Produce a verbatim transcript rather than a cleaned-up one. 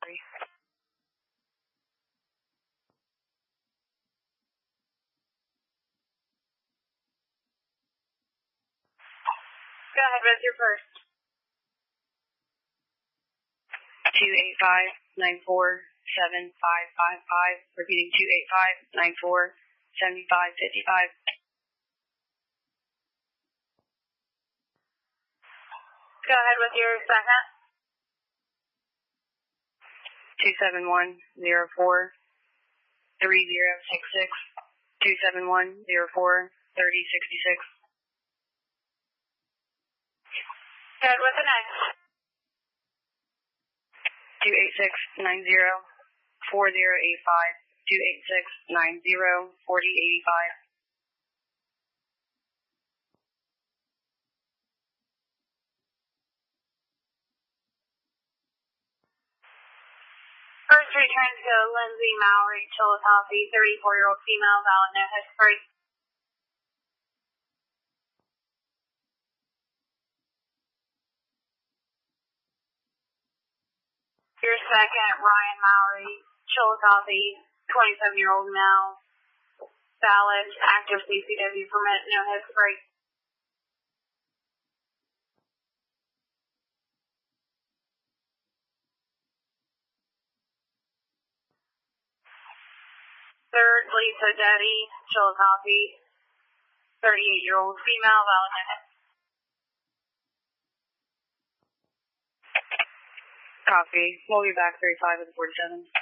Mallory. Go ahead with your first. two eight five nine four seven five five five. Repeating two eight five nine four seven five five five. Go ahead with your second. two seven one zero four three zero six six. two seven one zero four three zero six six. Go ahead with the next. two eight six nine zero four zero eight five. two eight six nine zero four zero eight five. First return to Lindsay Mallory, Chillicothe, thirty-four-year-old female, valid, no history. Your second, Ryan Mallory, Chillicothe, twenty-seven-year-old male, valid, active C C W permit, no history. Third, Lisa Deddy, Chillicothe, thirty-eight-year-old female, valid, no history. Copy. We'll be back thirty-five with forty-seven.